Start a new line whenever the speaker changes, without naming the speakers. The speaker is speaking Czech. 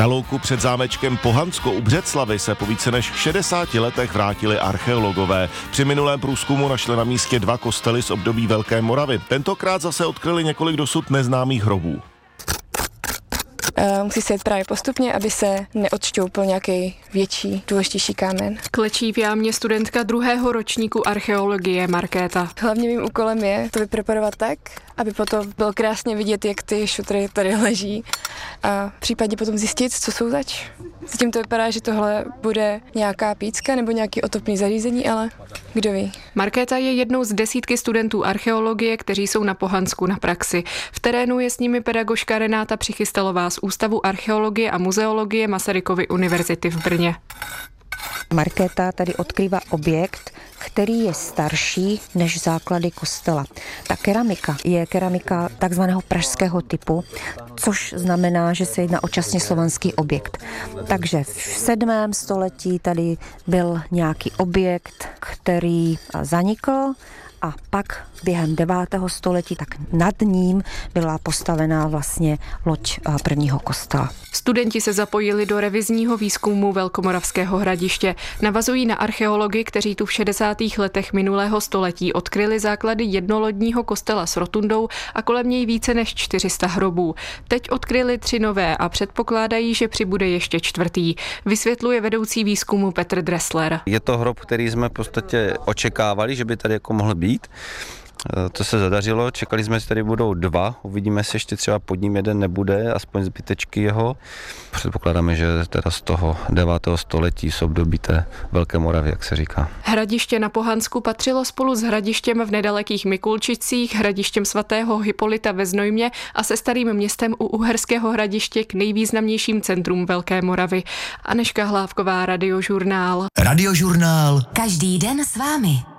Na louku před zámečkem Pohansko u Břeclavi se po více než 60 letech vrátili archeologové. Při minulém průzkumu našli na místě 2 kostely z období Velké Moravy. Tentokrát zase odkryli několik dosud neznámých hrobů.
Musí se jít právě postupně, aby se neodšťoupil nějaký větší, důležitější kámen.
Klečí v jámě studentka 2. ročníku archeologie Markéta.
Hlavně mým úkolem je to vypreparovat tak, aby potom bylo krásně vidět, jak ty šutry tady leží a případně potom zjistit, co jsou zač. Zatím to vypadá, že tohle bude nějaká pícka nebo nějaký otopný zařízení, ale kdo ví.
Markéta je jednou z desítky studentů archeologie, kteří jsou na Pohansku na praxi. V terénu je s nimi pedagožka Renáta Přichystalová z Ústavu archeologie a muzeologie Masarykovy univerzity v Brně.
Markéta tady odkrývá objekt, který je starší než základy kostela. Ta keramika je keramika takzvaného pražského typu, což znamená, že se jedná o časně slovanský objekt. Takže v 7. století tady byl nějaký objekt, který zanikl, a pak během 9. století tak nad ním byla postavená vlastně loď prvního kostela.
Studenti se zapojili do revizního výzkumu Velkomoravského Hradiště. Navazují na archeology, kteří tu v 60. letech minulého století odkryli základy jednolodního kostela s rotundou a kolem něj více než 400 hrobů. Teď odkryli 3 nové a předpokládají, že přibude ještě 4. Vysvětluje vedoucí výzkumu Petr Dressler.
Je to hrob, který jsme v podstatě očekávali, že by tady jako mohl být. To se zadařilo, čekali jsme, že tady budou 2, uvidíme, jestli ještě třeba pod ním jeden nebude, aspoň zbytečky jeho. Předpokládáme, že teda z toho 9. století z období té Velké Moravy, jak se říká.
Hradiště na Pohansku patřilo spolu s hradištěm v nedalekých Mikulčicích, hradištěm svatého Hippolyta ve Znojmě a se Starým Městem u Uherského Hradiště k nejvýznamnějším centrům Velké Moravy. Anežka Hlávková, Radiožurnál.
Radiožurnál. Každý den s vámi.